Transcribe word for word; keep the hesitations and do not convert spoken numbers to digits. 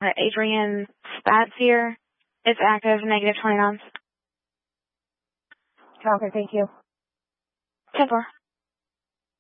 Adrian Spatz here. It's active, negative twenty nines. Okay, thank you. ten four.